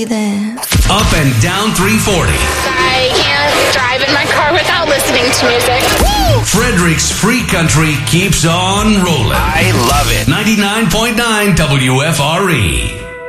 there. Up and down 340. I can't drive in my car without listening to music. Woo! Frederick's Free Country keeps on rolling. I love it. 99.9 WFRE.